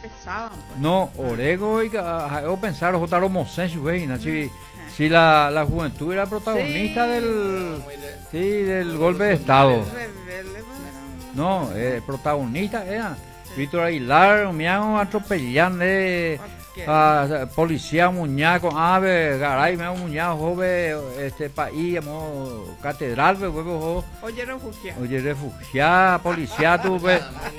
pesaban. Pues. No, Orego y o pensar Jotaro Mosensu, si la juventud era protagonista del golpe de Estado. No, protagonista era Víctor Aguilar, miau atropellando a policía muñaco, ave, garay, me muñaco, joven, este país, catedral, oye, refugiada, policía, tuve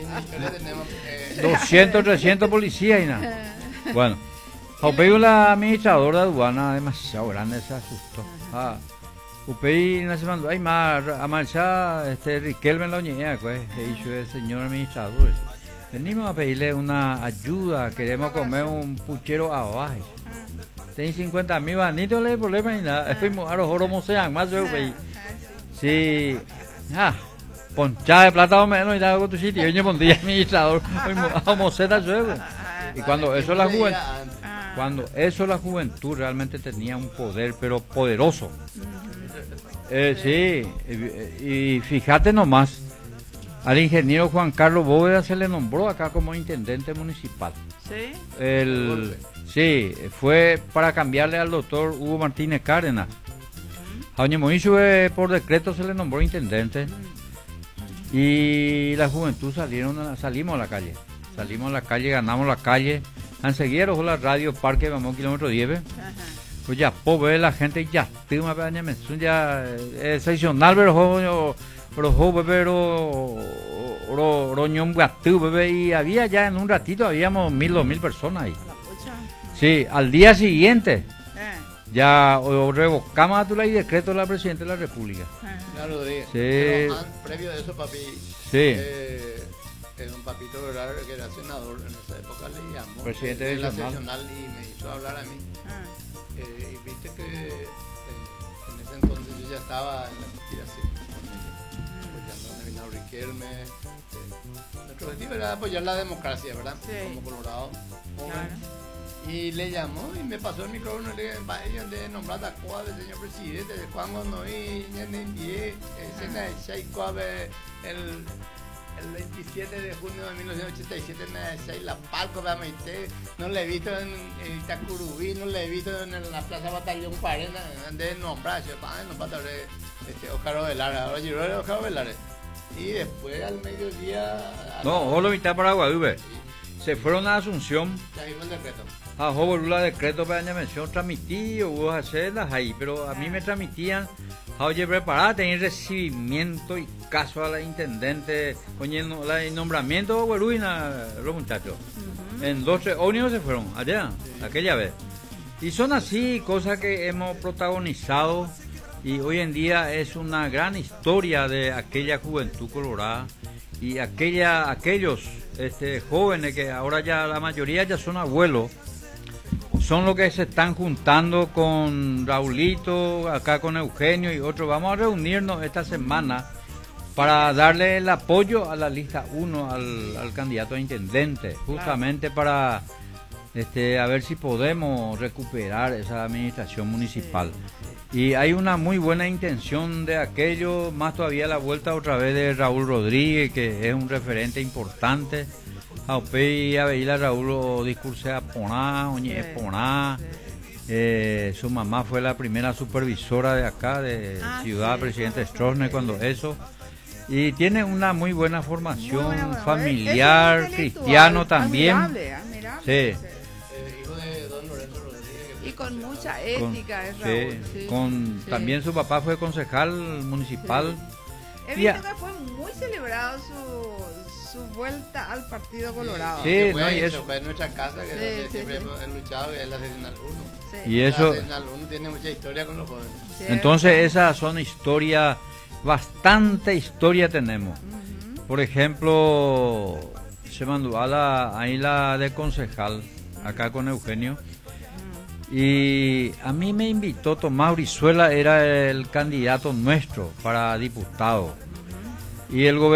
200, 300 policías y nada. Bueno, Upey la administradora de aduana demasiado grande, se asustó. Upey no se mandó, ay, más, a marchar, Riquelme la oñea, pues, dicho el señor administrador. Venimos a pedirle una ayuda, queremos comer un puchero abajo. Tiene 50.000 banitos, no hay problema ni nada. Fuimos a los oromos sean más de Upey. Sí, ponchada de plata o menos y nada con tu sitio. Yo me día administrador, vamos a hacer. Y cuando eso la juventud realmente tenía un poder, pero poderoso. Sí, y fíjate nomás, al ingeniero Juan Carlos Bóveda se le nombró acá como intendente municipal. ¿Sí? Sí, fue para cambiarle al doctor Hugo Martínez Cárdenas. A Doña Moisho por decreto se le nombró intendente. Y la juventud salimos a la calle. Salimos a la calle, ganamos la calle. Enseguida rojó la radio Parque Vamos kilómetro 10. Pues ya pobre la gente ya tema para ya excepcional pero y había ya en un ratito habíamos 1.000, 2.000 personas ahí. Sí, al día siguiente ya revocamos el decreto de la Presidenta de la República. Claro, sí. Pero previo de eso, papi. Sí. Un papito Velar que era senador en esa época, le llamó presidente de la seccional y me hizo hablar a mí. Y viste que en ese entonces yo ya estaba en la investigación apoyando a Nevinado Riquelme. Nuestro objetivo era apoyar la democracia, ¿verdad? Sí. Como Colorado. Claro. Y le llamó y me pasó el micrófono y le dije, de nombrar a Cuave, señor presidente, de cuando no y envié el 27 de junio de 1987 en la Palco, no le he visto en Itacurubí, no le he visto en la Plaza Batallón 40, de nombrar, Oscar Velar, ahora llegó Oscar Velar. Y después al mediodía... No, solo mitad para Guadalupe. Se fueron a Asunción. Ya vimos el decreto. A Jobolula decreto para la mención transmití, hubo hacerlas ahí, pero a mí me transmitían, oye, preparada, tenía recibimiento y caso a la intendente, oye, el nombramiento, Gueruina, los muchachos. En 2, 3 ómnibus se fueron allá, aquella vez. Y son así cosas que hemos protagonizado y hoy en día es una gran historia de aquella juventud colorada y aquellos jóvenes que ahora ya la mayoría ya son abuelos. Son los que se están juntando con Raulito, acá con Eugenio y otros. Vamos a reunirnos esta semana para darle el apoyo a la lista 1 al candidato a intendente, justamente para a ver si podemos recuperar esa administración municipal. Y hay una muy buena intención de aquello, más todavía la vuelta otra vez de Raúl Rodríguez, que es un referente importante. A Upey a veía Raúl discurse a Poná, Oñe Poná. Su mamá fue la primera supervisora de acá, de Ciudad Presidente Stroessner, cuando eso. Y tiene una muy buena formación familiar, cristiano también. Sí. Hijo de don Lorenzo Rodríguez. Y con mucha ética, es Raúl. También su papá fue concejal municipal. He visto que fue muy celebrado su vuelta al Partido Colorado. Sí, y eso fue en nuestra casa, que siempre hemos luchado, es la Seccional 1. Y eso, la Seccional 1 tiene mucha historia con los jóvenes. Entonces esas son historias, bastante historia tenemos. Por ejemplo, se mandó ahí la de concejal, acá con Eugenio. Y a mí me invitó Tomás Brizuela, era el candidato nuestro para diputado. Y el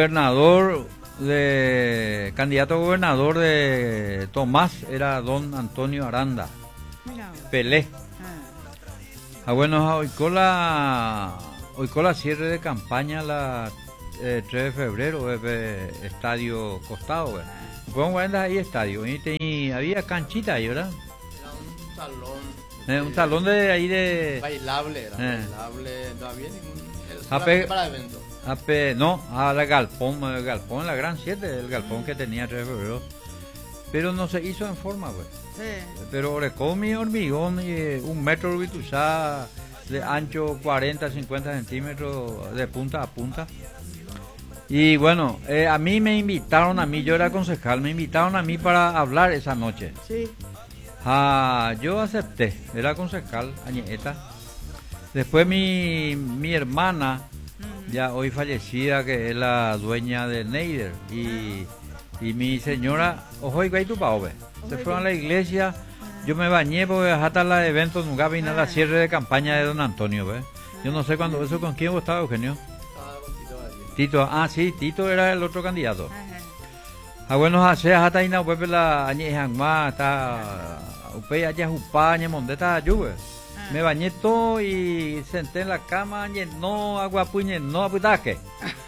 candidato a gobernador de Tomás era don Antonio Aranda, Pelé. Bueno, hoy con la cierre de campaña la 3 de febrero, estadio Costado, Con 40 ahí estadio. Y había canchita ahí, ¿verdad? Era un salón. Un salón de ahí de... Bailable, era bailable. No había ningún. Era Ah, solamente para eventos. No, al galpón, la Gran 7, el galpón que tenía 3 de febrero. Pero no se hizo en forma, pues. Sí. Pero con mi hormigón y 1 metro Urbitusá de ancho 40, 50 centímetros de punta a punta. Y bueno, a mí me invitaron, yo era concejal, me invitaron a mí para hablar esa noche. Sí. Yo acepté, era concejal, Añeta. Después mi hermana, ya hoy fallecida, que es la dueña de Neider, y mi señora, ojo, y tu paove. Se fueron a la iglesia, yo me bañé porque hasta la evento nunca vine a la cierre de campaña de don Antonio, ¿ves? Yo no sé cuándo, eso con quién vos estabas, Eugenio. Tito, sí, Tito era el otro candidato. Bueno, hace hasta ina pues la añejangma está upé allá jupaña mondeta lluvia. Me bañé todo y senté en la cama, no agua puñe, no aputaque.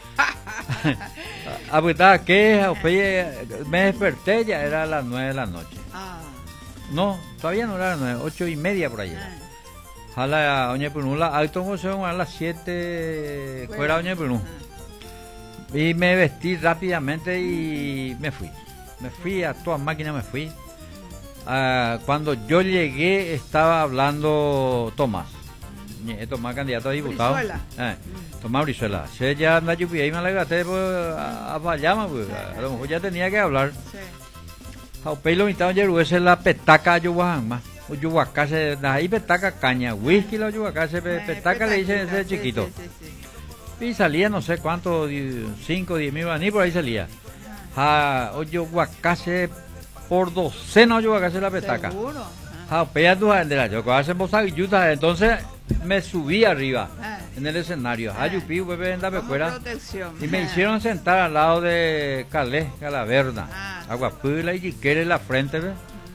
Aputaque, me desperté, ya era las 9 de la noche. No, todavía no era las 9, 8:30 por allá. A la oña punula, auto a las 7 fuera oña punula. Y me vestí rápidamente y me fui a todas máquinas, me fui. Cuando yo llegué estaba hablando Tomás candidato a diputado. Tomás Brizuela. Se ya anda lluvia y me alegaste a Vallama, pues a lo mejor ya tenía que hablar. A pelo mitad de esa la petaca yuhuajama. O yuhuacase, ahí petaca caña, whisky la yuhuacase, petaca le dicen ese chiquito. Y salía no sé cuánto, 5, 10 mil ni por ahí salía. Oye, guacase por docena, oye, guacase la petaca. Seguro. Yo hace mozaguilluta, entonces me subí arriba en el escenario. Yupi, bebé, en la pecuera. Y me hicieron sentar al lado de Calé, Galaverna. Aguapula y quiere la frente, ¿ves?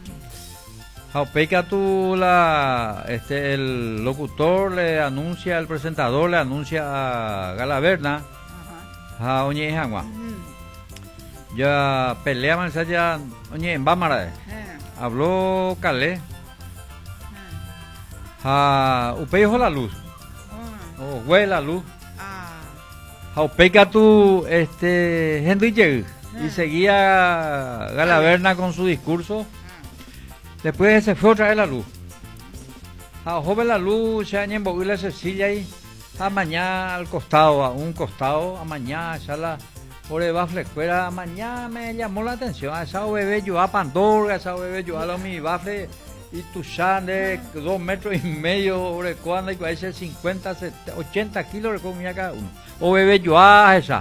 El locutor le anuncia, el presentador le anuncia a Galaverna, a Oñe Jangua. Ya pelea más allá, Oñe en Bámara. Habló Calé. Upejo la luz. O güey la luz. Upeica tu Henry Yeg. Y seguía Galaverna con su discurso. Después se fue otra vez la luz. Joven la luz, se añembo y la Cecilia y a mañana al costado, a un costado, a mañana, ya la por debajo fuera, a mañana me llamó la atención. A esa bebé yo a Pandora, a esa bebé yo a lo mi bafle y tu chan de 2,5 metros, sobre cuando y parece 50, 70, 80 kilos de comida cada uno. O bebé yo a esa.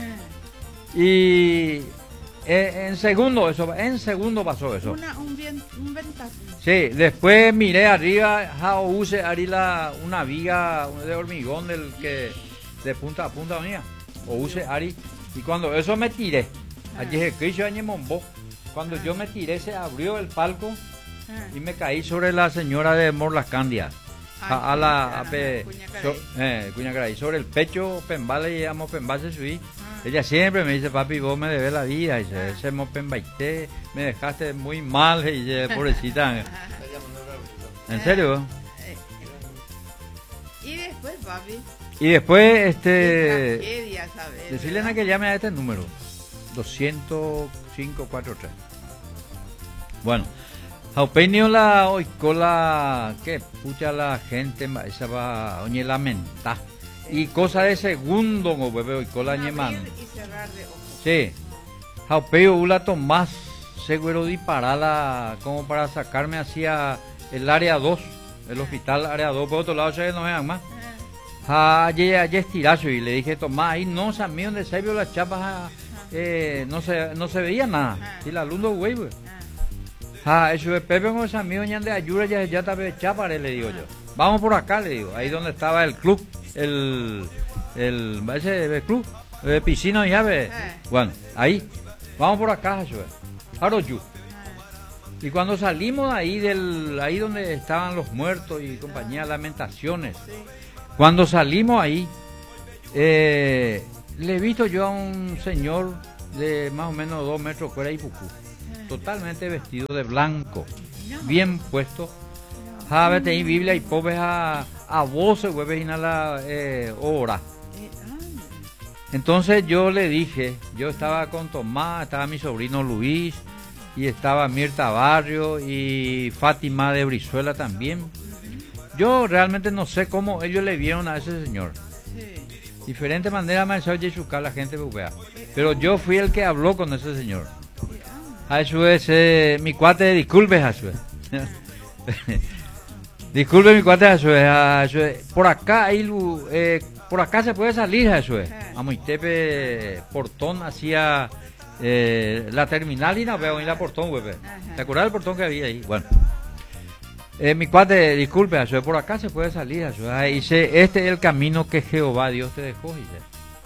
Y en segundo pasó eso. Un ventazo. Sí, después miré arriba, use una viga de hormigón de punta a punta mía. O use Ari. Y cuando eso me tiré, allí cuando yo me tiré se abrió el palco y me caí sobre la señora de Morlascandia. Cuñacaray, sobre el pecho, Pembale y amo Pembase subí. Ella siempre me dice, papi, vos me debes la vida, y se mopembaité, me dejaste muy mal, y dice, pobrecita. ¿En serio? Y después, papi. Y después, tragedia, ¿sabes? decirle a que llame a este número, 20543. Bueno, opinión la oicola, que pucha la gente, esa va, oye, lamentar. Y cosa de segundo, como bebé, oicola ñeman. Sí, Jaupeo Ula Tomás, seguro disparala como para sacarme hacia el área 2, el hospital área 2, por otro lado, se no vean más. Ayer estirazo y le dije, Tomás, ahí no, a mí donde se vio las chapas, no se veía nada. Y la luna, güey, güey. Eso es Pepe con ese amigo de ayuda, ya está chapa, le digo yo. Vamos por acá, le digo, ahí donde estaba el club, ese club, piscina y llave. Bueno, ahí, vamos por acá, eso es. Haroyu. Y cuando salimos ahí ahí donde estaban los muertos y compañía, lamentaciones. Cuando salimos ahí, le he visto yo a un señor de más o menos 2 metros fuera y pucú, totalmente vestido de blanco, bien puesto. Jabe te Biblia y pobes a vos se vuelve a la hora. Entonces yo le dije, yo estaba con Tomás, estaba mi sobrino Luis, y estaba Mirta Barrio y Fátima de Brizuela también. Yo realmente no sé cómo ellos le vieron a ese señor. Diferente manera me ha hecho la gente vea. Pero yo fui el que habló con ese señor. A eso es mi cuate, disculpe, a eso es. Disculpe mi cuate, a eso es. Por acá hay por acá se puede salir, a eso es. A Moitepe Portón hacía la terminal y no veo en la portón, güey. ¿Te acuerdas del portón que había ahí? Bueno. Mi cuate, disculpe, eso por acá se puede salir, eso. Dice, este es el camino que Jehová Dios te dejó, dice.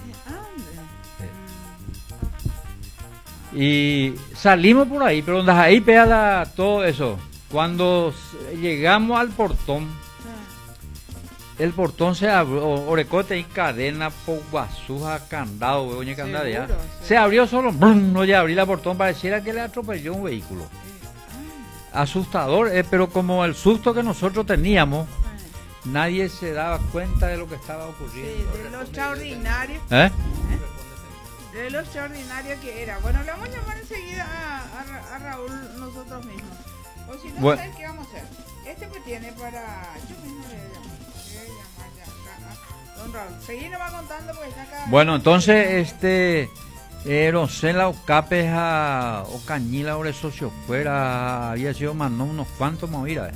Y salimos por ahí, pero donde ahí pega todo eso. Cuando llegamos al portón, el portón se abrió, orecote y cadena, guasuja, candado, oye, candado ya. Se abrió solo, brum, no ya abrí la portón, pareciera que le atropelló un vehículo. Asustador, pero como el susto que nosotros teníamos, nadie se daba cuenta de lo que estaba ocurriendo. Sí, de lo extraordinario. De lo extraordinario que era. Bueno, le vamos a llamar enseguida a Raúl nosotros mismos. O si no, ¿sabes qué vamos a hacer? Este pues tiene para... Yo mismo le voy a llamar ya. Don Raúl, seguí nos va contando porque está acá. Bueno, entonces, Rosela Ocapes a Ocañila o socio fuera había sido más no unos cuantos movidas.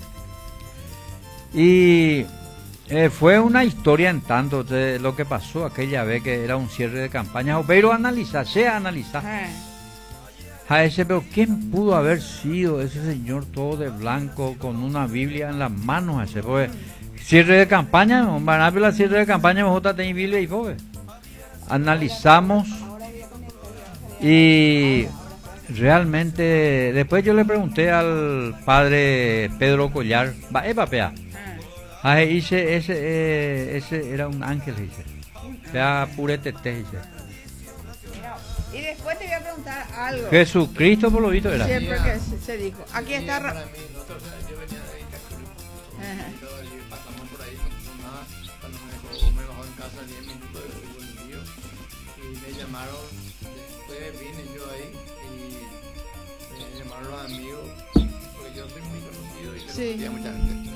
Y fue una historia en tanto de lo que pasó aquella vez que era un cierre de campaña, pero analizar. A ese, pero ¿quién pudo haber sido ese señor todo de blanco con una Biblia en las manos? Ese, pues, cierre de campaña, van a ver la cierre de campaña, mejor tenéis Biblia y pues. Analizamos y realmente después yo le pregunté al padre Pedro Collar, ese era un ángel, dice. Sea purete, dice. Y después te voy a preguntar algo. Jesucristo por lo visto era. Siempre que se dijo. Aquí está. Para mí, yo venía de Itacurú. Pasamos por ahí, no nada. Cuando me bajó en casa 10 minutos de un lío. Y me llamaron. Después vine yo ahí. Y me llamaron los amigos. Porque yo soy muy conocido y le conocía a mucha gente.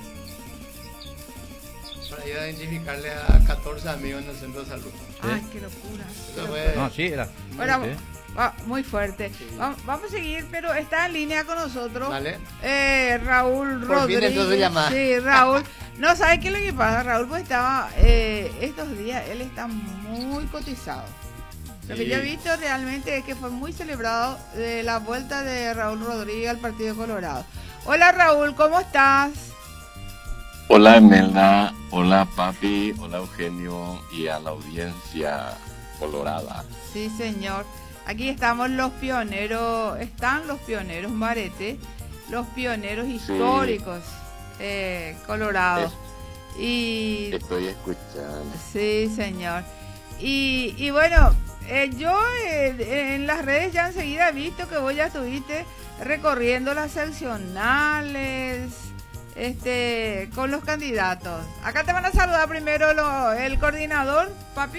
Para ir a identificarle a 14 amigos en el centro de salud. Ay, qué locura. No, sí, era. Ahora, muy fuerte. Vamos a seguir, pero está en línea con nosotros. Vale. Raúl Por Rodríguez. fin entonces llamada. Sí, Raúl. No, ¿sabes qué es lo que pasa? Raúl pues estaba, estos días, él está muy cotizado. Lo que yo he visto realmente es que fue muy celebrado de la vuelta de Raúl Rodríguez al Partido Colorado. Hola Raúl, ¿cómo estás? Hola Imelda, hola papi, hola Eugenio y a la audiencia colorada. Sí señor, aquí estamos los pioneros, están los pioneros Marete, los pioneros históricos colorados. Y estoy escuchando. Sí señor, y bueno, yo en las redes ya enseguida he visto que vos ya estuviste recorriendo las seccionales, con los candidatos. Acá te van a saludar primero el coordinador, papi.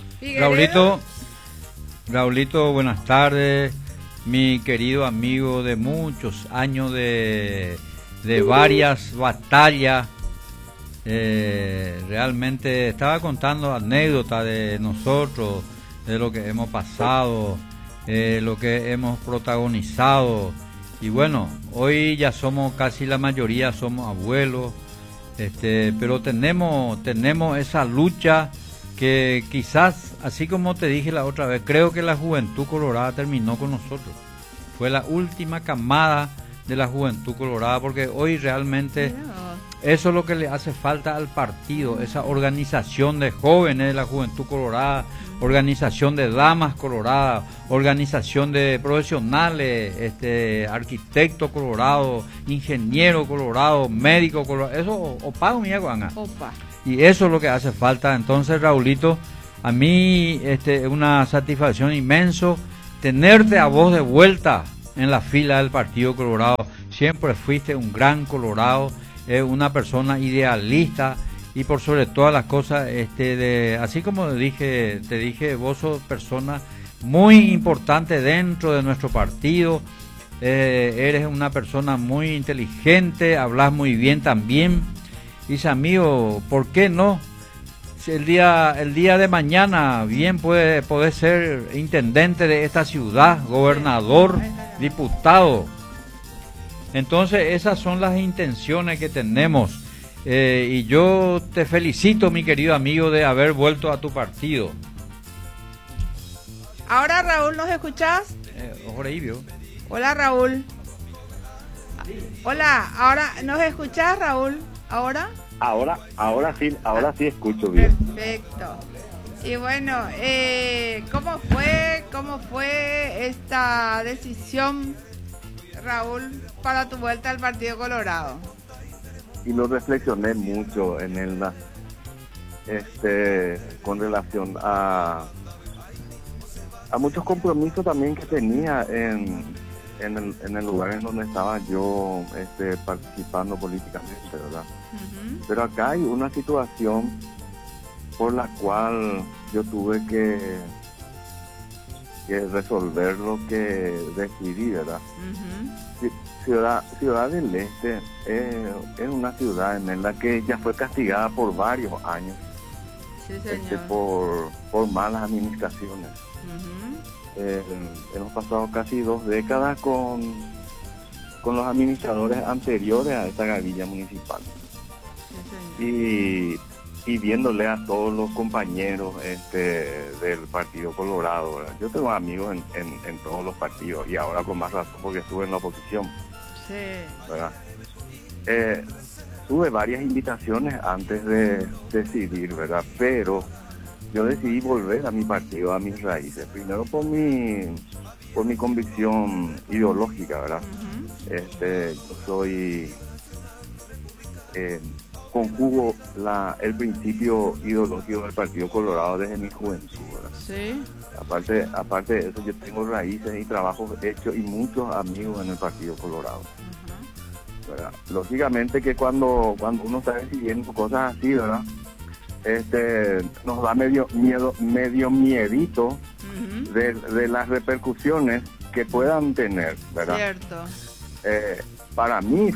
Raulito, buenas tardes, mi querido amigo de muchos años de varias batallas. Realmente estaba contando anécdotas de nosotros, de lo que hemos pasado, lo que hemos protagonizado. Y bueno, hoy ya somos casi la mayoría, somos abuelos, pero tenemos esa lucha que quizás, así como te dije la otra vez, creo que la Juventud Colorada terminó con nosotros. Fue la última camada de la Juventud Colorada, porque hoy realmente eso es lo que le hace falta al partido, esa organización de jóvenes de la Juventud Colorada, organización de damas coloradas, organización de profesionales, arquitectos colorados, ingenieros colorados, médicos colorados, eso opa mía guanga. Y eso es lo que hace falta. Entonces, Raulito, a mí es una satisfacción inmenso tenerte a vos de vuelta en la fila del Partido Colorado. Siempre fuiste un gran colorado, una persona idealista y por sobre todas las cosas, así como te dije, vos sos persona muy importante dentro de nuestro partido. Eres una persona muy inteligente, hablas muy bien también. Y dice, amigo, ¿por qué no? Si el día de mañana bien puede ser intendente de esta ciudad, gobernador, diputado. Entonces esas son las intenciones que tenemos. Y yo te felicito, mi querido amigo, de haber vuelto a tu partido. Ahora, Raúl, ¿nos escuchás? Hola, Raúl. Hola, ahora, ¿nos escuchás, Raúl? ¿Ahora? Ahora sí escucho bien. Perfecto. Y bueno, ¿cómo fue esta decisión, Raúl, para tu vuelta al Partido Colorado? Y lo reflexioné mucho en el con relación a muchos compromisos también que tenía en el lugar en donde estaba yo participando políticamente, ¿verdad? Uh-huh. Pero acá hay una situación por la cual yo tuve que resolver lo que decidí, ¿verdad? Uh-huh. Ciudad del Este es una ciudad en la que ya fue castigada por varios años. Sí, señor. Por malas administraciones. Uh-huh. Hemos pasado casi 2 décadas con los administradores anteriores a esta gavilla municipal. Sí, y viéndole a todos los compañeros del Partido Colorado, ¿verdad? Yo tengo amigos en todos los partidos y ahora con más razón porque estuve en la oposición. Sí. ¿Verdad? Tuve varias invitaciones antes de decidir, ¿verdad? Pero yo decidí volver a mi partido, a mis raíces. Primero por mi convicción ideológica, ¿verdad? Uh-huh. Yo soy... conjugo el principio ideológico del Partido Colorado desde mi juventud, ¿verdad? Sí. Aparte de eso, yo tengo raíces y trabajos hechos y muchos amigos en el Partido Colorado. Uh-huh. ¿Verdad? Lógicamente que cuando uno está decidiendo cosas así, ¿verdad? Nos da medio miedito uh-huh. de las repercusiones que puedan tener, ¿verdad? Cierto. Para mí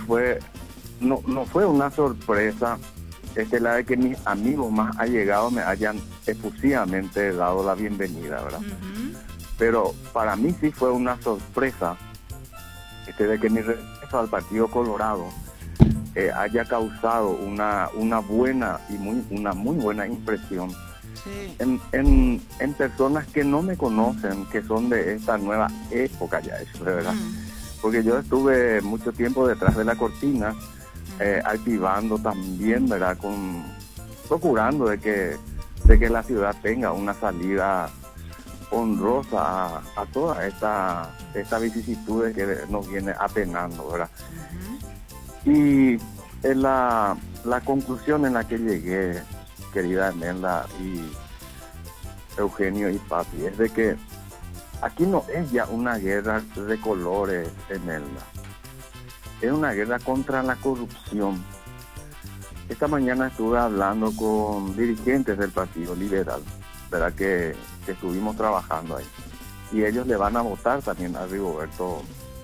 no fue una sorpresa la de que mis amigos más allegados me hayan efusivamente dado la bienvenida, ¿verdad? Uh-huh. Pero para mí sí fue una sorpresa de que mi regreso al Partido Colorado haya causado una buena y una muy buena impresión. Sí. en personas que no me conocen, que son de esta nueva época ya, eso de verdad. Porque yo estuve mucho tiempo detrás de la cortina, activando también, ¿verdad? Procurando de que la ciudad tenga una salida honrosa a toda esta vicisitud que nos viene apenando, ¿verdad? Uh-huh. Y en la conclusión en la que llegué, querida Imelda y Eugenio y Papi, es de que aquí no es ya una guerra de colores, Imelda. Es una guerra contra la corrupción. Esta mañana estuve hablando con dirigentes del Partido Liberal, ¿verdad? Que estuvimos trabajando ahí. Y ellos le van a votar también a Rigoberto.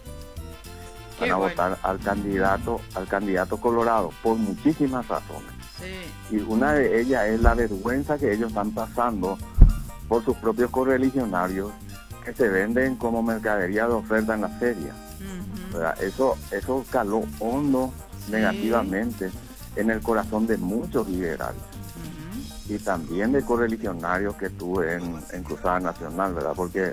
Van a votar al candidato Colorado por muchísimas razones. Sí. Y una de ellas es la vergüenza que ellos están pasando por sus propios correligionarios que se venden como mercadería de oferta en la feria. Uh-huh. Eso caló hondo, sí, negativamente en el corazón de muchos liberales. Uh-huh. Y también de correligionarios que tuve en Cruzada Nacional, ¿verdad? Porque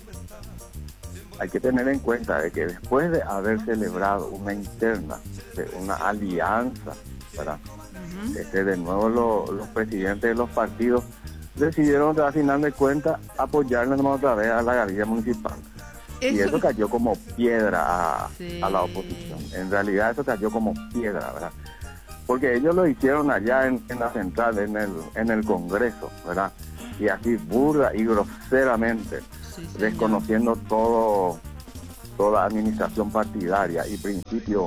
hay que tener en cuenta de que después de haber celebrado una interna, una alianza, ¿verdad? Uh-huh. De nuevo los presidentes de los partidos decidieron, al final de cuentas, apoyarle otra vez a la gavilla municipal. Y eso cayó como piedra a la oposición. En realidad eso cayó como piedra, ¿verdad? Porque ellos lo hicieron allá en la central, en el Congreso, ¿verdad? Y así burda y groseramente desconociendo toda administración partidaria y principio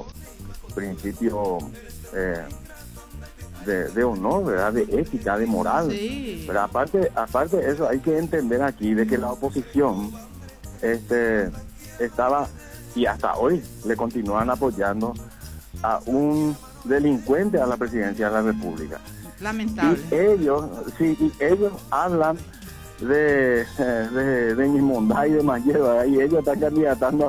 de honor, ¿verdad? De ética, de moral. Sí. Pero aparte de eso, hay que entender aquí de que la oposición estaba, y hasta hoy le continúan apoyando a un delincuente a la presidencia de la República. Lamentable. Y ellos hablan de inmundad y de manlleva, y ellos están candidatando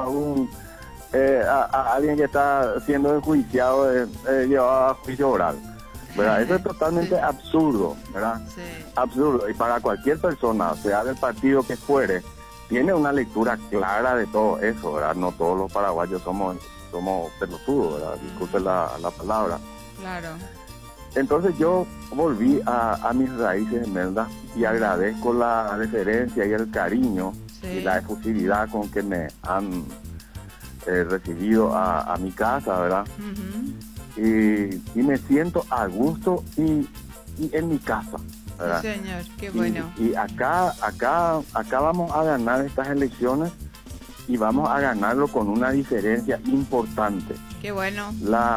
a alguien que está siendo enjuiciado, llevado a juicio oral, ¿verdad? Eso es totalmente absurdo, ¿verdad? Sí. Absurdo, y para cualquier persona, sea del partido que fuere, tiene una lectura clara de todo eso, ¿verdad? No todos los paraguayos somos pelotudos, ¿verdad? Disculpe la palabra. Claro. Entonces yo volví a mis raíces, Imelda, y agradezco la deferencia y el cariño y la efusividad con que me han recibido a mi casa, ¿verdad? Y me siento a gusto y en mi casa, ¿verdad? Sí, señor, qué bueno. Y acá vamos a ganar estas elecciones y vamos a ganarlo con una diferencia importante. Qué bueno.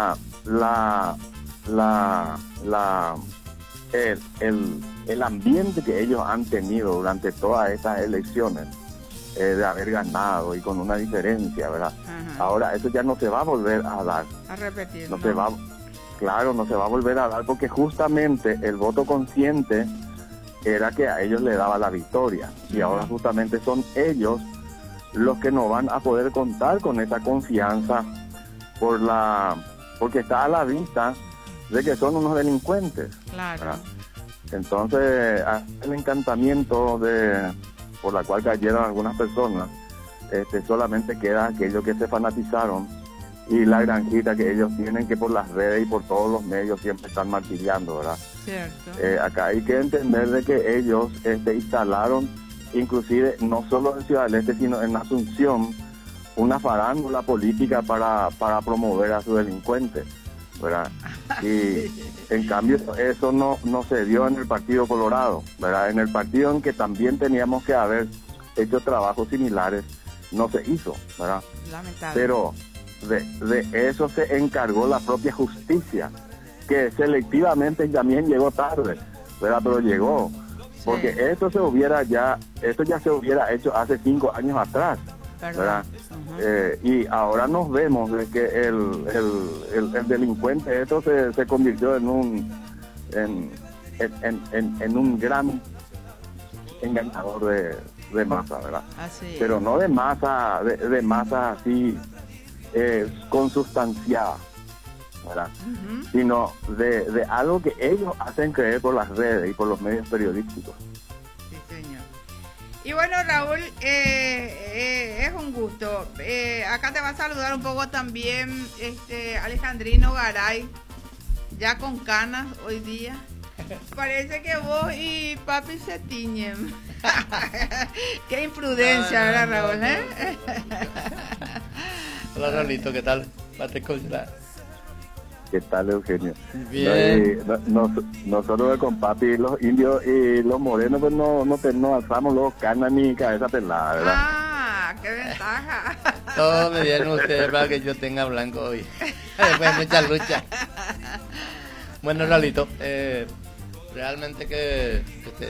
El ambiente que ellos han tenido durante todas estas elecciones, de haber ganado y con una diferencia, ¿verdad? Ajá. Ahora eso ya no se va a volver a dar. A repetir. No se va a volver a dar, porque justamente el voto consciente era que a ellos le daba la victoria, y ahora justamente son ellos los que no van a poder contar con esa confianza porque está a la vista de que son unos delincuentes. Claro. ¿Verdad? Entonces, el encantamiento por la cual cayeron algunas personas, solamente queda aquellos que se fanatizaron y la granjita que ellos tienen, que por las redes y por todos los medios siempre están martillando, ¿verdad? Cierto. Acá hay que entender de que ellos instalaron, inclusive no solo en Ciudad del Este, sino en Asunción, una farándula política para promover a sus delincuentes, ¿verdad? Y en cambio eso no se dio en el Partido Colorado, ¿verdad? En el partido en que también teníamos que haber hecho trabajos similares, no se hizo, ¿verdad? Lamentable. Pero de eso se encargó la propia justicia, que selectivamente también llegó tarde, ¿verdad? Pero llegó, porque esto ya se hubiera hecho hace 5 años atrás, ¿verdad? Y ahora nos vemos de que el delincuente se convirtió en un gran engañador de masa, ¿verdad? Así. Pero no de masa así consustanciada, ¿verdad? Sino de algo que ellos hacen creer por las redes y por los medios periodísticos. Sí, señor. Y bueno, Raúl, es un gusto. Acá te va a saludar un poco también Alejandrino Garay, ya con canas hoy día. Parece que vos y papi se tiñen. Qué imprudencia, ¿verdad, Raúl? Hola, Raulito, ¿qué tal? ¿Qué tal, Eugenio? Bien. Nosotros con papi, los indios y los morenos, pues no alzamos los canas ni cabeza pelada, ¿verdad? Ah, qué ventaja. Todo me dieron ustedes para que yo tenga blanco hoy. Después de mucha lucha. Bueno, Raulito, realmente que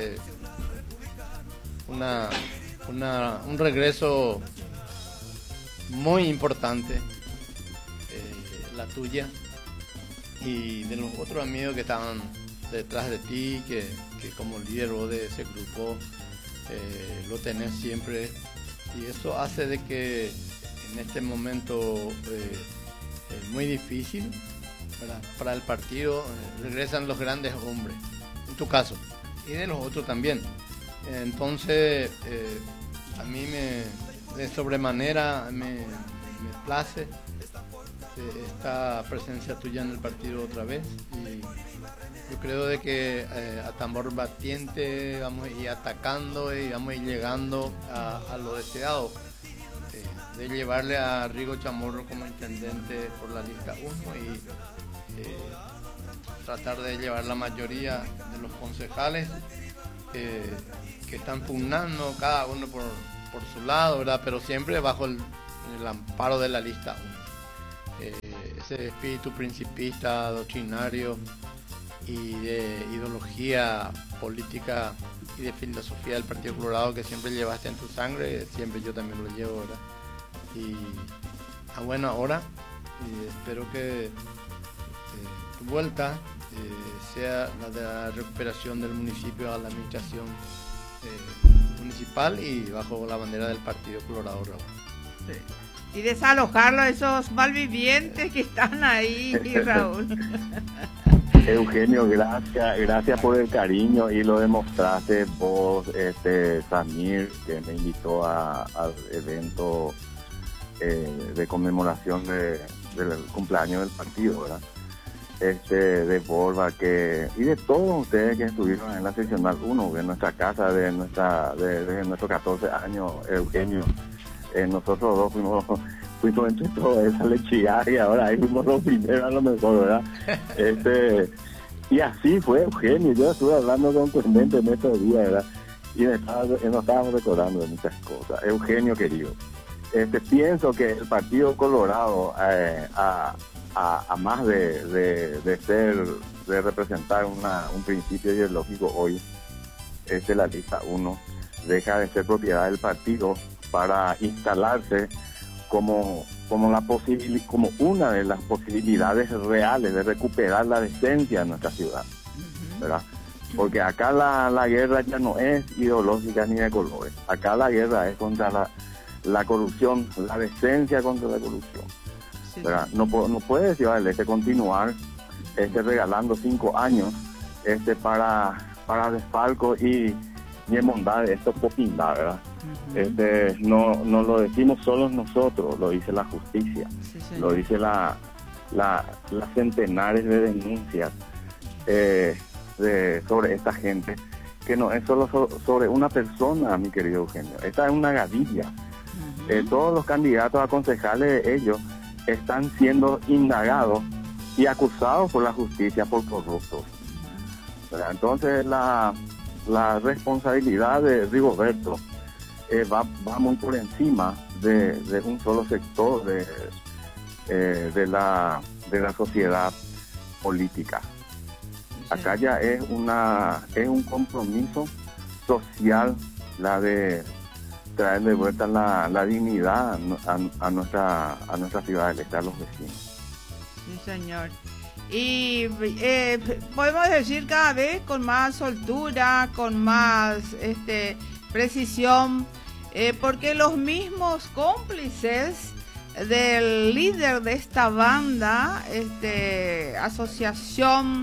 un regreso muy importante, la tuya y de los otros amigos que estaban detrás de ti, que como líder de ese grupo lo tenés siempre, y eso hace de que en este momento muy difícil para el partido regresan los grandes hombres, en tu caso, y de los otros también. Entonces a mí de sobremanera me place esta presencia tuya en el partido otra vez, y yo creo de que a tambor batiente vamos a ir atacando y vamos a ir llegando a lo deseado, de llevarle a Rigo Chamorro como intendente por la lista 1 y tratar de llevar la mayoría de los concejales que están pugnando cada uno por su lado, ¿verdad? Pero siempre bajo el amparo de la lista 1. Ese espíritu principista, doctrinario y de ideología política y de filosofía del Partido Colorado que siempre llevaste en tu sangre, siempre yo también lo llevo, ¿verdad? Y a buena hora, y espero que tu vuelta sea la de la recuperación del municipio a la administración municipal y bajo la bandera del Partido Colorado, Raúl. Sí. Y desalojarlo a esos malvivientes que están ahí, Raúl. Eugenio, gracias por el cariño y lo demostraste vos, Samir, que me invitó al evento de conmemoración del cumpleaños del partido, ¿verdad? De Borba, y de todos ustedes que estuvieron en la seccional 1, de nuestra casa, de nuestros 14 años, Eugenio. Nosotros dos fuimos entre toda esa lechigada y ahora ahí fuimos los primeros a lo mejor, ¿verdad? Y así fue, Eugenio. Yo estuve hablando con Clemente en estos días, ¿verdad? Y nos estábamos recordando de muchas cosas. Eugenio, querido, pienso que el Partido Colorado, a más de representar un principio ideológico hoy, la lista 1 deja de ser propiedad del partido para instalarse como una de las posibilidades reales de recuperar la decencia en nuestra ciudad, ¿verdad? Porque acá la guerra ya no es ideológica ni de colores. Acá la guerra es contra la corrupción, la decencia contra la corrupción. Sí. ¿Verdad? No puede Ciudad del Este continuar regalando 5 años para desfalco y bondad de estos popindad, ¿verdad? No lo decimos solos nosotros, lo dice la justicia, sí, lo dice las centenares de denuncias sobre esta gente, que no es solo sobre una persona, mi querido Eugenio. Esta es una gavilla. Todos los candidatos a concejales de ellos están siendo indagados y acusados por la justicia por corruptos, ¿verdad? Entonces la responsabilidad de Rigoberto va muy por encima de un solo sector de la sociedad política. Acá ya es un compromiso social la de traer de vuelta la dignidad a nuestra ciudad del Este, a los vecinos. Sí, señor. Y podemos decir cada vez con más soltura, con más precisión, porque los mismos cómplices del líder de esta banda, asociación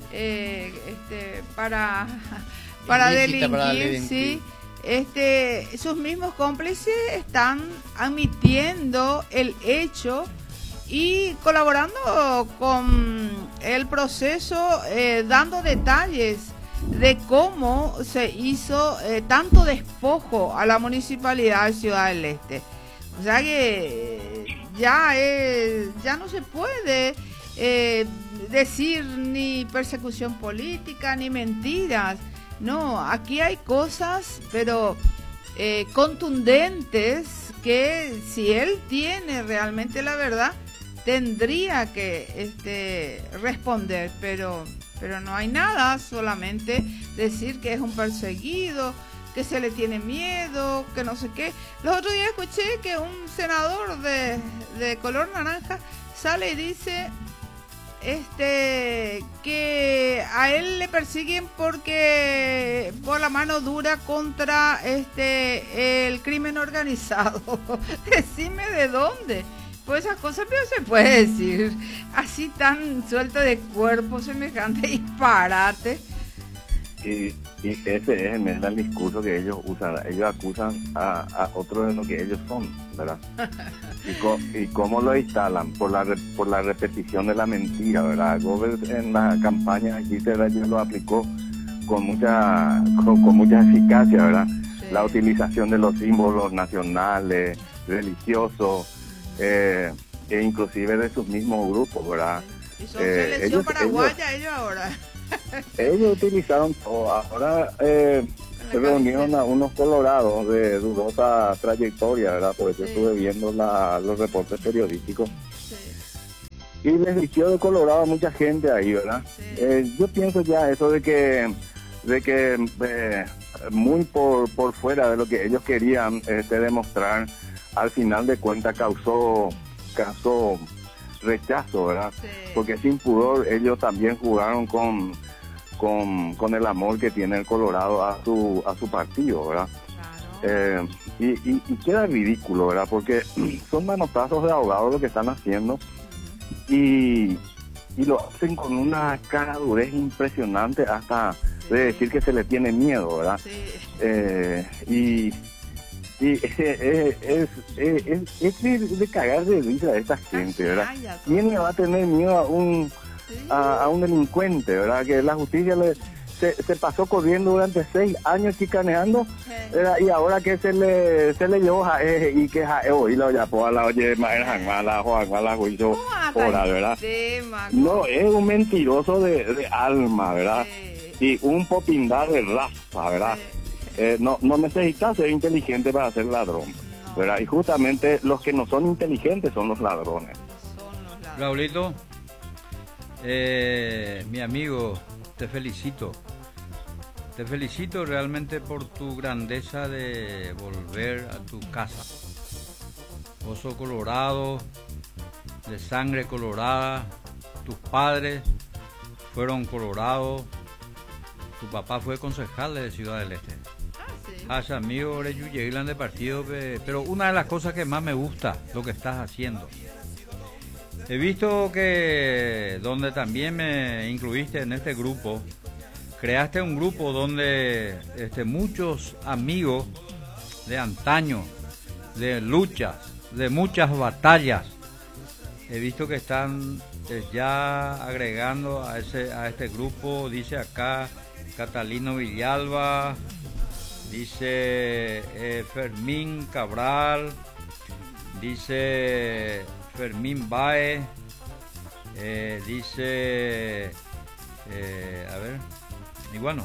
para delinquir, sí, sus mismos cómplices están admitiendo el hecho y colaborando con el proceso, dando detalles de cómo se hizo tanto despojo a la municipalidad de Ciudad del Este. O sea que ya no se puede decir ni persecución política ni mentiras. No, aquí hay cosas, pero contundentes, que si él tiene realmente la verdad, tendría que responder, pero no hay nada, solamente decir que es un perseguido, que se le tiene miedo, que no sé qué. Los otros días escuché que un senador de color naranja sale y dice que a él le persiguen porque por la mano dura contra el crimen organizado. Decime de dónde. Pues esas cosas no se puede decir así tan suelto de cuerpo, semejante disparate. Y ese es el discurso que ellos usan. Ellos acusan a otros de lo que ellos son, ¿verdad? Y cómo lo instalan por la repetición de la mentira, ¿verdad? Goebbels en la campaña aquí ya lo aplicó con mucha eficacia, ¿verdad? Sí. La utilización de los símbolos nacionales, religiosos, e inclusive de sus mismos grupos, ¿verdad? Y son selección paraguaya ellos ahora. Ellos utilizaron todo. Ahora se reunieron a unos colorados de dudosa trayectoria, ¿verdad? Porque yo estuve viendo los reportes periodísticos. Y les vistió de colorado a mucha gente ahí, ¿verdad? Yo pienso ya eso de que muy por fuera de lo que ellos querían demostrar, al final de cuentas causó rechazo, ¿verdad? Porque sin pudor ellos también jugaron con el amor que tiene el Colorado a su partido, ¿verdad? Claro. Y queda ridículo, ¿verdad? Porque son manotazos de ahogados lo que están haciendo y lo hacen con una caradurez impresionante, hasta de decir que se le tiene miedo, ¿verdad? Sí. Es de cagar de risa a esta gente, ¿verdad? ¿Quién le va a tener miedo a un delincuente, ¿verdad? Que la justicia se pasó corriendo durante 6 años chicaneando, y ahora que se le llevó y que hoy lo llamó a la oye la juicio oral, ¿verdad? No, es un mentiroso de alma, ¿verdad? Y un popindar de raza, ¿verdad? No necesita ser inteligente para ser ladrón, ¿verdad? Y justamente los que no son inteligentes son los ladrones. Raulito, mi amigo, te felicito. Te felicito realmente por tu grandeza de volver a tu casa. Vos sos colorado, de sangre colorada, tus padres fueron colorados, tu papá fue concejal de Ciudad del Este. Sí. Amigo, eres de partido, pero una de las cosas que más me gusta, lo que estás haciendo. He visto que donde también me incluiste en este grupo, creaste un grupo donde muchos amigos de antaño, de luchas, de muchas batallas, he visto que están ya agregando a este grupo. Dice acá Catalino Villalba, dice Fermín Cabral, dice Fermín Baez, dice a ver, y bueno,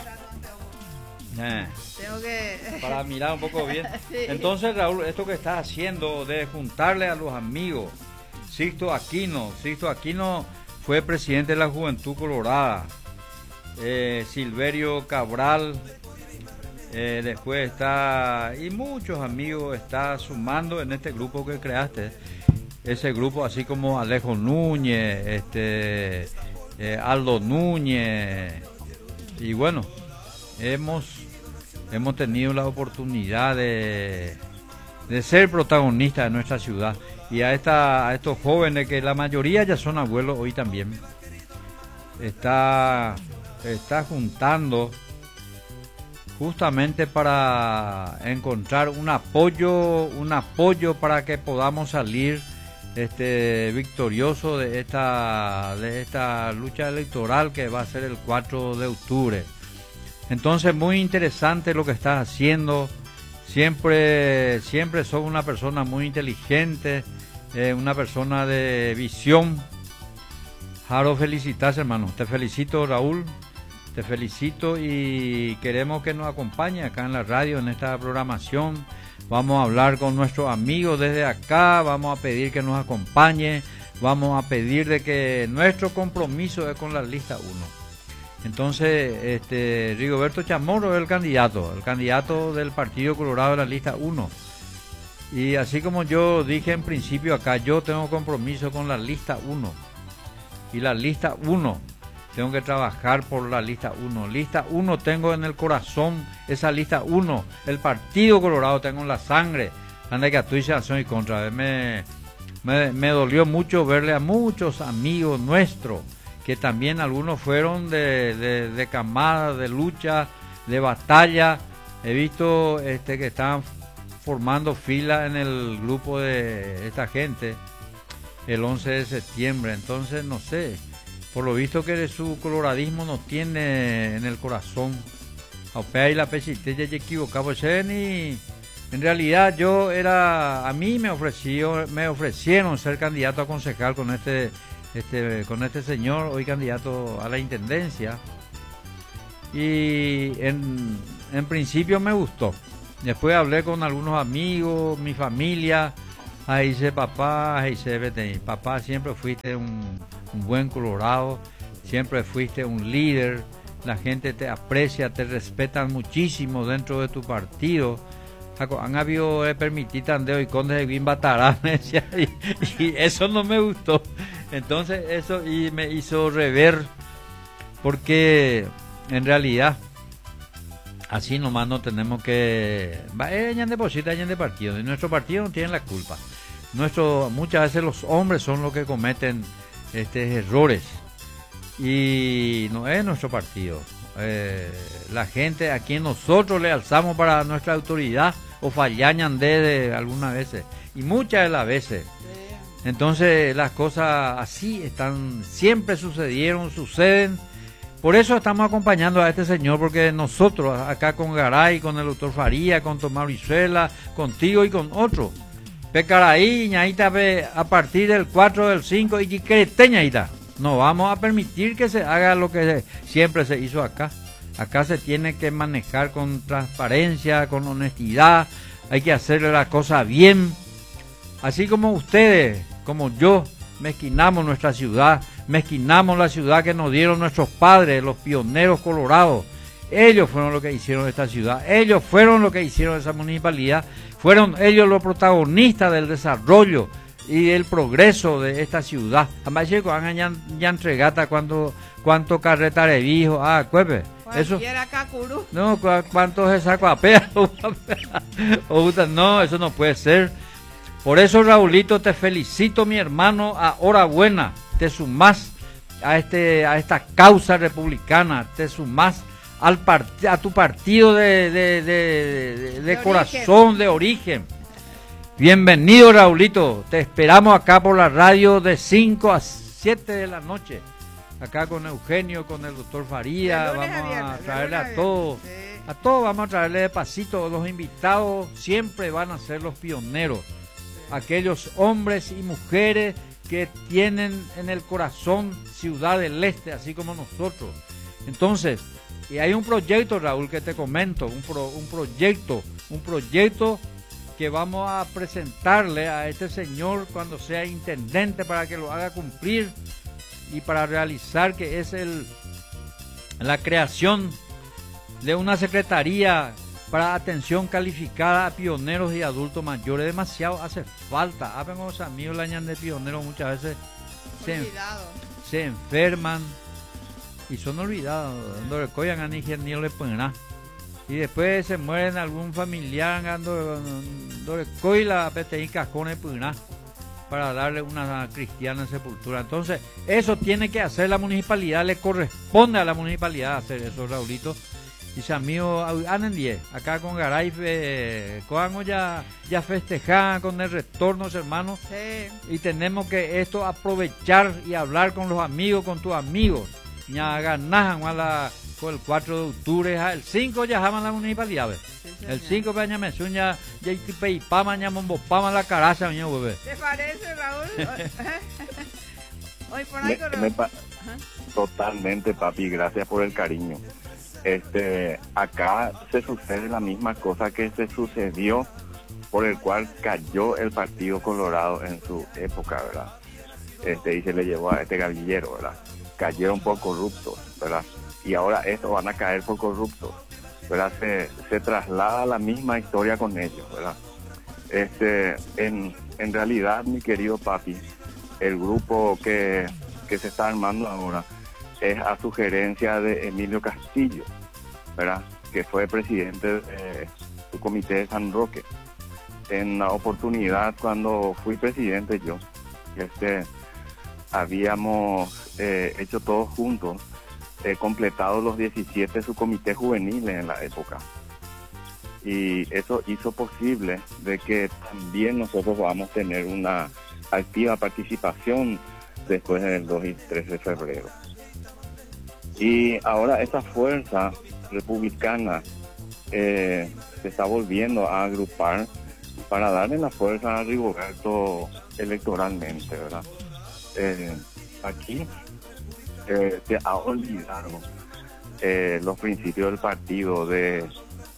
tengo que para mirar un poco bien. Sí. Entonces, Raúl, esto que estás haciendo de juntarle a los amigos, Sixto Aquino fue presidente de la Juventud Colorada, Silverio Cabral, después está, y muchos amigos está sumando en este grupo que creaste, ese grupo, así como Alejo Núñez, Aldo Núñez, y bueno, hemos tenido la oportunidad de ser protagonistas de nuestra ciudad, y a estos jóvenes que la mayoría ya son abuelos hoy también, está juntando justamente para encontrar un apoyo para que podamos salir victorioso de esta lucha electoral que va a ser el 4 de octubre. Entonces, muy interesante lo que estás haciendo. Siempre sos una persona muy inteligente, una persona de visión. Jaro, felicitas, hermano. Te felicito, Raúl. Te felicito y queremos que nos acompañe acá en la radio, en esta programación. Vamos a hablar con nuestros amigos desde acá, vamos a pedir que nos acompañe, vamos a pedir de que nuestro compromiso es con la lista 1. Entonces, Rigoberto Chamorro es el candidato del Partido Colorado de la lista 1. Y así como yo dije en principio acá, yo tengo compromiso con la lista 1. Y la lista 1, tengo que trabajar por la lista 1. Lista 1 tengo en el corazón, esa lista 1. El Partido Colorado tengo en la sangre. Anda que a tu y contra. Me dolió mucho verle a muchos amigos nuestros, que también algunos fueron de camada, de lucha, de batalla. He visto que estaban formando fila en el grupo de esta gente el 11 de septiembre. Entonces, no sé, por lo visto que su coloradismo no tiene en el corazón. Y la pesite ya equivocado, en realidad a mí me ofrecieron ser candidato a concejal con este señor, hoy candidato a la intendencia, y en principio me gustó. Después hablé con algunos amigos, mi familia. Ahí dice papá, papá, siempre fuiste un buen colorado, siempre fuiste un líder, la gente te aprecia, te respetan muchísimo dentro de tu partido. Han habido permitir tandeo y conde de Guim Batará, y eso no me gustó. Entonces eso y me hizo rever, porque en realidad así nomás no tenemos que... de partido, y nuestro partido no tiene la culpa. Muchas veces los hombres son los que cometen errores, y no es nuestro partido. La gente a quien nosotros le alzamos para nuestra autoridad, o fallañan de algunas veces, y muchas de las veces. Entonces las cosas así siempre suceden. Por eso estamos acompañando a este señor, porque nosotros acá con Garay, con el doctor Faría, con Tomás Brizuela, contigo y con otros, Pecaraí, ñaita, a partir del 4, del 5 y Quereteñaita, no vamos a permitir que se haga lo que siempre se hizo acá. Acá se tiene que manejar con transparencia, con honestidad, hay que hacerle la cosa bien. Así como ustedes, como yo, mezquinamos nuestra ciudad, mezquinamos la ciudad que nos dieron nuestros padres, los pioneros colorados. Ellos fueron los que hicieron esta ciudad, ellos fueron los que hicieron esa municipalidad, fueron ellos los protagonistas del desarrollo y del progreso de esta ciudad. Además, chicos, ya entregata cuánto carreta de viejo, cuepe. Eso, no, cuántos se sacó a pea. No, eso no puede ser. Por eso, Raulito, te felicito, mi hermano, enhorabuena. Te sumás a esta causa republicana, te sumás a tu partido de corazón, de origen. Bienvenido, Raulito. Te esperamos acá por la radio de 5 a 7 de la noche. Acá con Eugenio, con el doctor Faría, vamos a traerle a todos. A todos vamos a traerle de pasito. Los invitados siempre van a ser los pioneros. Aquellos hombres y mujeres que tienen en el corazón Ciudad del Este, así como nosotros. Entonces, y hay un proyecto, Raúl, que te comento, un proyecto que vamos a presentarle a este señor cuando sea intendente para que lo haga cumplir y para realizar, que es la creación de una secretaría para atención calificada a pioneros y adultos mayores. Demasiado hace falta. A los amigos la de pioneros muchas veces se enferman y son olvidados. Y después se mueren algún familiar para darle una cristiana sepultura. Entonces, eso tiene que hacer la municipalidad, le corresponde a la municipalidad hacer eso, Raulito. Dice amigo, acá con Garay, ya festejan con el retorno, hermanos. Sí. Y tenemos que aprovechar y hablar con los amigos, con tus amigos. Ya ganajan con el 4 de octubre, el 5 ya jaman la municipalidad, ¿ves? Sí, el 5 ya me sueña, ya pama, ya mombopama la caraza, bebé. ¿Te parece, Raúl? Hoy por ahí Totalmente, papi, gracias por el cariño. Acá se sucede la misma cosa que se sucedió, por el cual cayó el Partido Colorado en su época, ¿verdad? Y se le llevó a gavillero, ¿verdad? Cayeron por corruptos, ¿verdad? Y ahora estos van a caer por corruptos, ¿verdad? Se traslada la misma historia con ellos, ¿verdad? En realidad, mi querido papi, el grupo que se está armando ahora es a sugerencia de Emilio Castillo, ¿verdad? Que fue presidente de su comité de San Roque. En la oportunidad, cuando fui presidente yo, habíamos hecho todos juntos, completado los 17 subcomités juveniles en la época. Y eso hizo posible de que también nosotros vamos a tener una activa participación después del 2 y 3 de febrero. Y ahora esa fuerza republicana se está volviendo a agrupar para darle la fuerza a Rigoberto electoralmente, ¿verdad? Aquí se ha olvidado los principios del partido de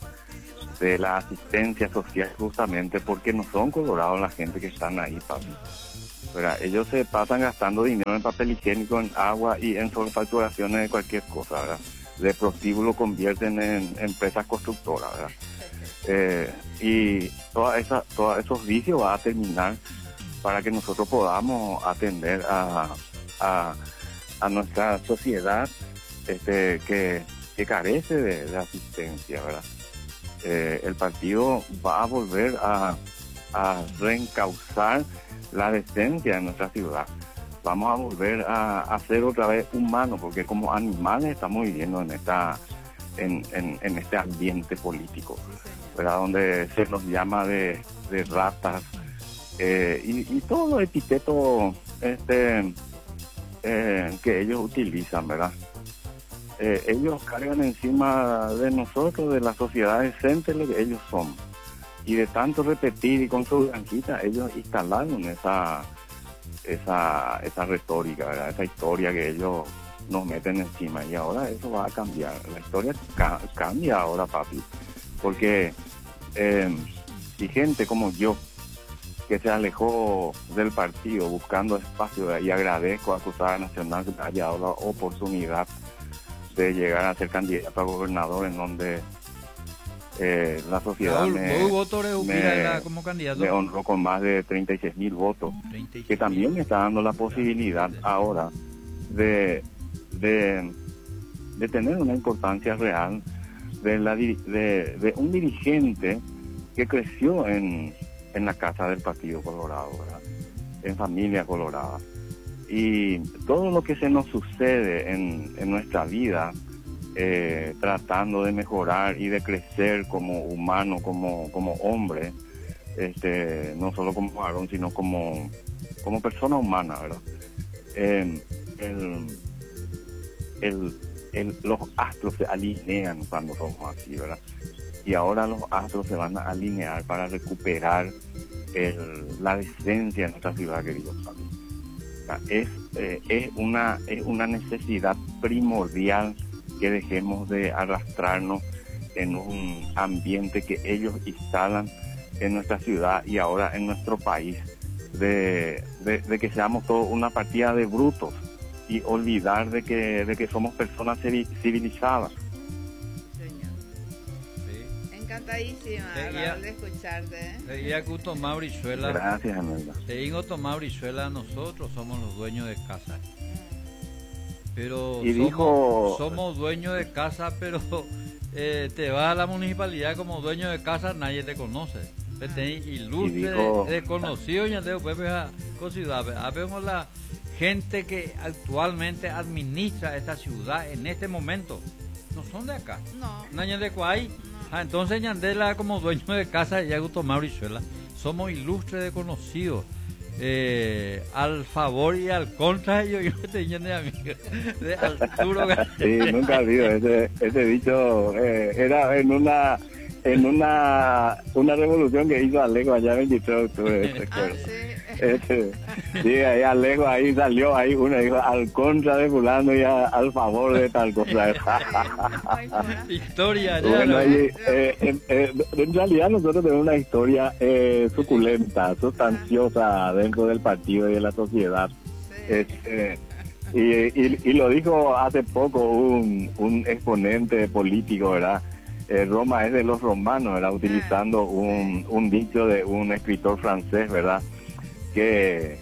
de la asistencia social, justamente porque no son colorados la gente que están ahí, papi. ¿Verdad? Ellos se pasan gastando dinero en papel higiénico, en agua y en sobrefacturaciones de cualquier cosa, ¿verdad? De prostíbulo lo convierten en empresas constructoras, ¿verdad? Y todos esos vicios van a terminar para que nosotros podamos atender a nuestra sociedad que carece de asistencia, ¿verdad? El partido va a volver a reencauzar la decencia en nuestra ciudad. Vamos a volver a ser otra vez humanos, porque como animales estamos viviendo en este ambiente político, ¿verdad? Donde se nos llama de ratas y todos los epítetos que ellos utilizan, ¿verdad? Ellos cargan encima de nosotros, de la sociedad decente, lo que ellos son. Y de tanto repetir y con su granjita, ellos instalaron esa retórica, ¿verdad? Esa historia que ellos nos meten encima. Y ahora eso va a cambiar. La historia cambia ahora, papi. Porque y gente como yo, que se alejó del partido buscando espacio, y agradezco a Cruzada Nacional que me haya dado la oportunidad de llegar a ser candidato a gobernador, en donde la sociedad me honró con más de 36.000 votos, que también me está dando la posibilidad ahora de tener una importancia real de un dirigente que creció en la casa del Partido Colorado, ¿verdad? En familia colorada. Y todo lo que se nos sucede en nuestra vida, tratando de mejorar y de crecer como humano, como hombre, no solo como varón, sino como persona humana, ¿verdad? Los astros se alinean cuando somos así, ¿verdad? Y ahora los astros se van a alinear para recuperar la decencia en nuestra ciudad, queridos amigos. Es una necesidad primordial que dejemos de arrastrarnos en un ambiente que ellos instalan en nuestra ciudad y ahora en nuestro país, de que seamos todos una partida de brutos y olvidar de que somos personas civilizadas. Encantadísima, Raúl, de escucharte. Gracias, Amelda. Te digo, Tomás Brizuela, nosotros somos los dueños de casa. Pero somos dueños de casa, pero te vas a la municipalidad como dueño de casa, nadie te conoce. Tenés ilustre, desconocido, ya te puedes ver con ciudad. Vemos la gente que actualmente administra esta ciudad en este momento. No son de acá. No. Nadie de Cuay. Entonces Ñandela como dueño de casa y Augusto Maurizuela somos ilustres desconocidos, al favor y al contra. Yo tenía de amigo de Arturo García. Sí, nunca he oído ese dicho. Era en una revolución que hizo Alejo allá el 23 de octubre. Sí, ahí Alejo ahí salió, ahí uno dijo al contra de fulano y al favor de tal cosa. Historia. Bueno, en realidad nosotros tenemos una historia suculenta, sustanciosa dentro del partido y de la sociedad. Y lo dijo hace poco un exponente político, ¿verdad? Roma es de los romanos, ¿verdad? Utilizando un dicho de un escritor francés, ¿verdad? Que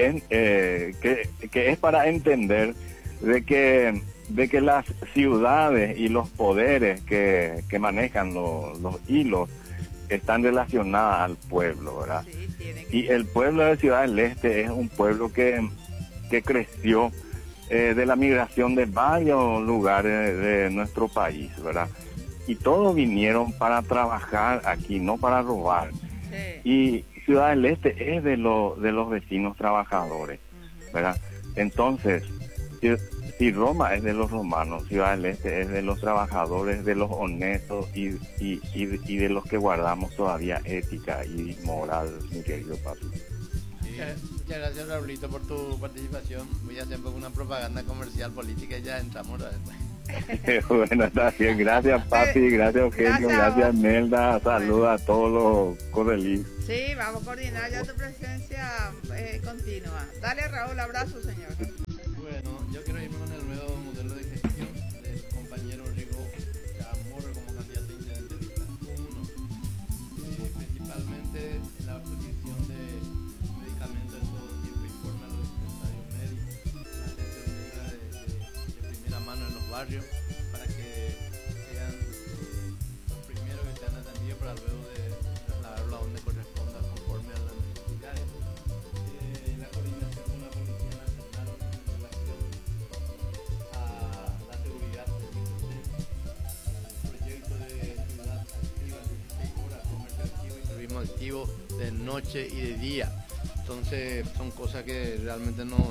es para entender de que las ciudades y los poderes que manejan los hilos están relacionadas al pueblo, ¿verdad? Sí, y el pueblo de Ciudad del Este es un pueblo que creció de la migración de varios lugares de nuestro país, ¿verdad? Y todos vinieron para trabajar aquí, no para robar. Sí. Y Ciudad del Este es de los vecinos trabajadores, ¿verdad? Entonces, si Roma es de los romanos, Ciudad del Este es de los trabajadores, de los honestos y de los que guardamos todavía ética y moral, mi querido papi. Muchas gracias, Raulito, por tu participación. Voy a hacer una propaganda comercial política y ya entramos después. Bueno, está bien. Gracias, papi. Gracias, Eugenio. Gracias, Melda. Saludos a todos los correlistas. Sí, vamos a coordinar ya tu presencia continua. Dale, Raúl, abrazo, señor. Bueno, yo quiero irme con el nuevo modelo de gestión del compañero Rigo Chamorro como candidato intendente lista 1. Principalmente la prescripción de medicamentos en todo tiempo, informe a los dispensarios médicos, la atención médica de primera mano en los barrios, para que sean los primeros que sean atendidos para luego de trasladarlo a donde corresponda conforme a las necesidades. La coordinación con la Policía Nacional en relación a la seguridad del proyecto de ciudad activa, 16 horas, comercio activo y turismo activo de noche y de día. Entonces son cosas que realmente nos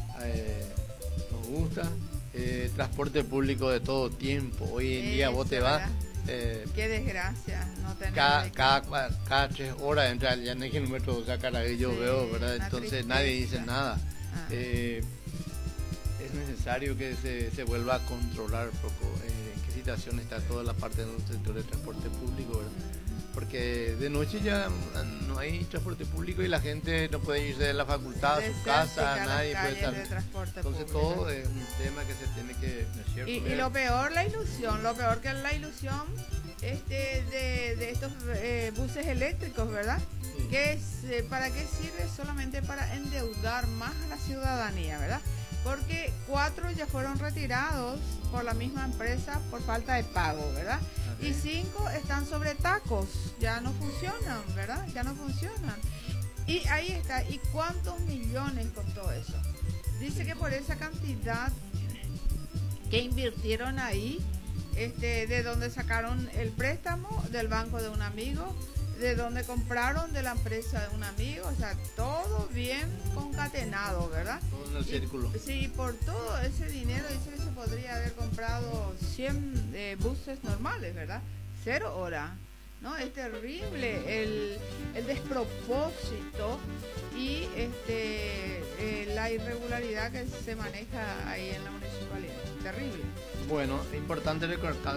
gusta. Transporte público de todo tiempo. Hoy en día vos te vas. Qué desgracia no tener cada 3 horas entra ya en el kilómetro, o sea, yo veo, ¿verdad? Entonces nadie dice nada. Es necesario que se vuelva a controlar un poco en qué situación está toda la parte del sector de transporte público, ¿verdad? Porque de noche ya no hay transporte público y la gente no puede irse de la facultad a su casa, nadie puede estar. Entonces todo es un tema que se tiene que... Y lo peor, la ilusión, lo peor que es la ilusión de estos buses eléctricos, ¿verdad? Sí. Que es, ¿para qué sirve? Solamente para endeudar más a la ciudadanía, ¿verdad? Porque 4 ya fueron retirados por la misma empresa por falta de pago, ¿verdad? Okay. Y 5 están sobre tacos, ya no funcionan, ¿verdad? Ya no funcionan. Y ahí está, ¿y cuántos millones costó eso? Dice que por esa cantidad que invirtieron ahí, de donde sacaron el préstamo del banco de un amigo, de donde compraron de la empresa de un amigo, o sea, todo bien concatenado, ¿verdad? Todo en el círculo. Sí, por todo ese dinero dice que se podría haber comprado 100 buses normales, ¿verdad? 0 horas, ¿no? Es terrible el despropósito y la irregularidad que se maneja ahí en la municipalidad. Terrible. Bueno, es importante recalcar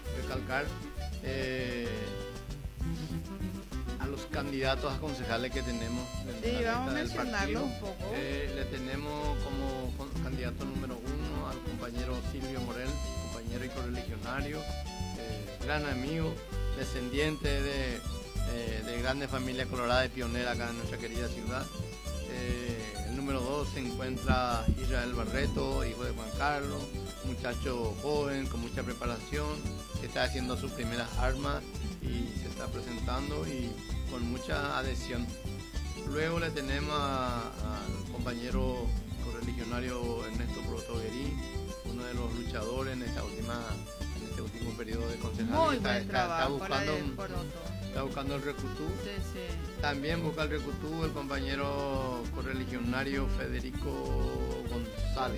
a los candidatos a concejales que tenemos. Sí, vamos a mencionarlo un poco. Le tenemos como candidato número 1 al compañero Silvio Morel, compañero y correligionario, gran amigo, descendiente de grandes familias coloradas y pionera acá en nuestra querida ciudad. El número 2 se encuentra Israel Barreto, hijo de Juan Carlos, muchacho joven con mucha preparación, que está haciendo sus primeras armas y se está presentando y con mucha adhesión. Luego le tenemos al compañero correligionario Ernesto Protoguerín, uno de los luchadores en este último periodo de concejal. Muy buen trabajo, está buscando el recutú. Sí, sí. También busca el recutú el compañero correligionario Federico González.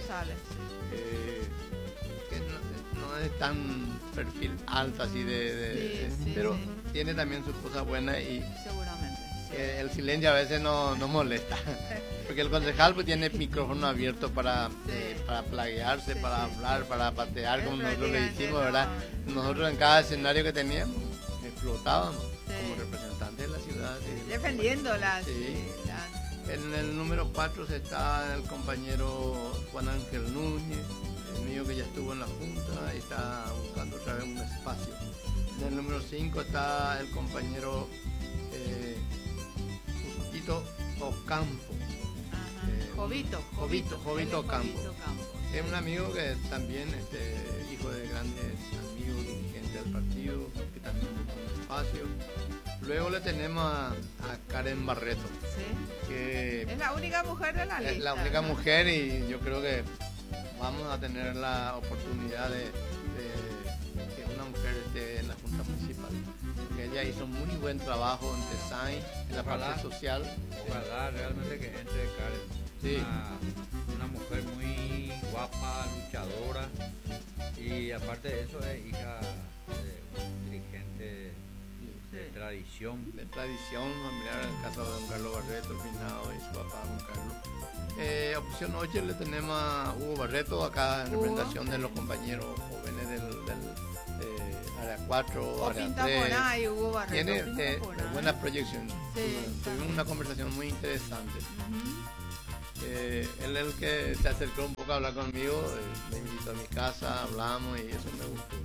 Que no es tan perfil alto así pero tiene también sus cosas buenas y seguramente el silencio a veces no molesta porque el concejal pues tiene micrófono abierto para plaguearse, para hablar, para patear como nosotros le hicimos, ¿verdad? Nosotros en cada escenario que teníamos explotábamos como representantes de la ciudad defendiéndolas. En el número 4 está el compañero Juan Ángel Núñez, el mío que ya estuvo en la Junta y está buscando otra vez un espacio. En el número 5 está el compañero Justito Ocampo. Jovito Ocampo. Es un amigo que también, hijo de grandes amigos dirigentes del partido, que también busca un espacio. Luego le tenemos a Karen Barreto, que es la única mujer de la lista. Es la única mujer y yo creo que vamos a tener la oportunidad de que una mujer esté en la Junta Municipal. Porque ella hizo muy buen trabajo en design, en la parte social. Ojalá realmente que entre Karen. Sí. Una mujer muy guapa, luchadora y aparte de eso es hija de un dirigente de tradición. De tradición, mirar el caso de don Carlos Barreto, el finado y su papá don Carlos. Opción 8 le tenemos a Hugo Barreto, acá en representación de los compañeros jóvenes del área 4, área 3. Ahí, Hugo Barreto, tiene buena proyección. Tuvimos una conversación muy interesante. Él es el que se acercó un poco a hablar conmigo, me invitó a mi casa, hablamos y eso me gustó.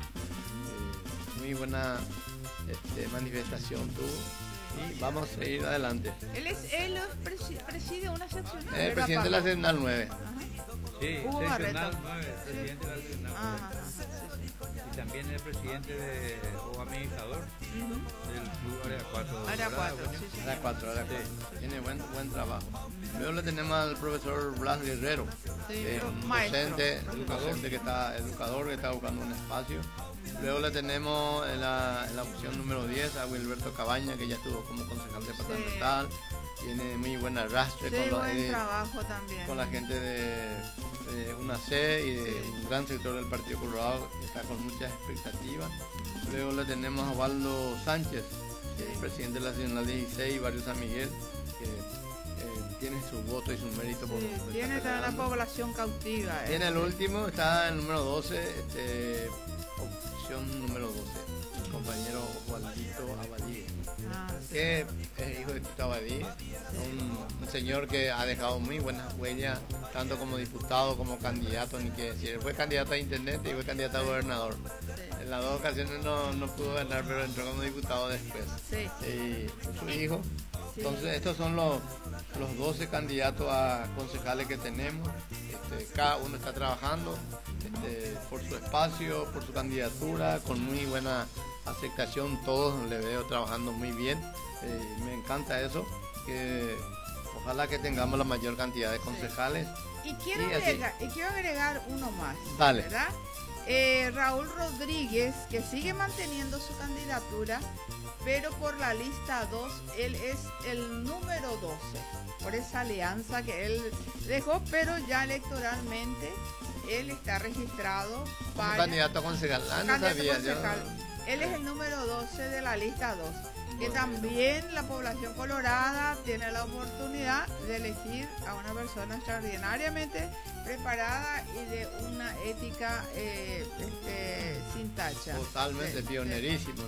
Muy buena manifestación tuvo y vamos a seguir adelante. Él preside una sección. El presidente de la seccional 9. Sí, Hugo seccional Barreto. 9, presidente de la seccional 9. Y también el presidente o administrador del club área 4. Área 4, sí. Área 4. Tiene buen trabajo. Luego le tenemos al profesor Blas Guerrero, un docente que está educador, que está buscando un espacio. Luego le tenemos en la opción número 10 a Wilberto Cabaña, que ya estuvo como concejal departamental. Tiene muy buen arrastre trabajo también con la gente de UNAC y de un gran sector del Partido Colorado, que está con muchas expectativas. Luego le tenemos a Waldo Sánchez, que es presidente de la Seccional 16, Barrio San Miguel, que tiene su voto y su mérito. Tiene toda la población cautiva. Tiene el último, está en el número 12, opción número 12, el compañero Waldito Abadí, que es hijo de Tito Abadí, un señor que ha dejado muy buenas huellas, tanto como diputado como candidato, ni que decir. Fue candidato a intendente y fue candidato a gobernador. En las dos ocasiones no pudo ganar, pero entró como diputado después. Y su hijo. Entonces estos son los 12 candidatos a concejales que tenemos. Cada uno está trabajando por su espacio, por su candidatura, con muy buena aceptación. Todos le veo trabajando muy bien. Me encanta eso, que ojalá que tengamos la mayor cantidad de concejales. Y quiero agregar uno más, Dale. ¿verdad? Raúl Rodríguez, que sigue manteniendo su candidatura, pero por la lista 2, él es el número 12, por esa alianza que él dejó, pero ya electoralmente él está registrado para... candidato a concejal. No sabía, Él es el número 12 de la lista 2. Que también la población colorada tiene la oportunidad de elegir a una persona extraordinariamente preparada y de una ética sin tacha. Totalmente, pionerísimo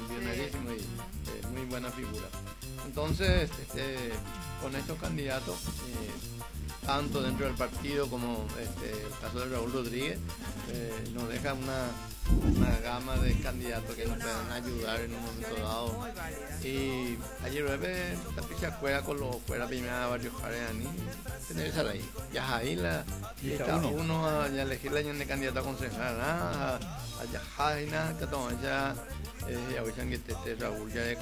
y muy buena figura. Entonces, con estos candidatos, tanto dentro del partido como el caso de Raúl Rodríguez, nos deja una gama de candidatos que nos puedan ayudar en un momento dado. Y ayer tapicha juega con los fuera primera varios jareaní, tener ahí. Ya ahí está uno a elegir la de candidato a concejal, a Yajaina, que toma ya avisan que Raúl ya es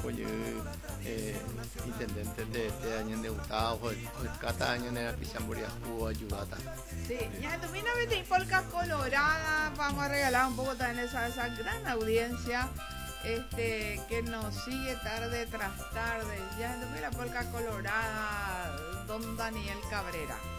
intendente de año de Gustavo, o cada año de la Pizamburia Cuba, Ayudata. Sí, ya en 2020 Polca Colorada, vamos a regalar un poco también esa gran audiencia que nos sigue tarde tras tarde. Ya en 2000 Polca Colorada, don Daniel Cabrera.